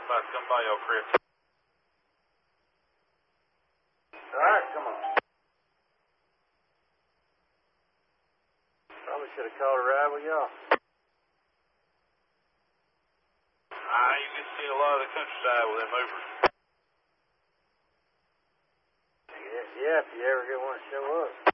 about to come by y'all, Chris. All right, come on. Probably should have called a ride with y'all. You can see a lot of the countryside with them movers. Yeah, if you ever get one to show up.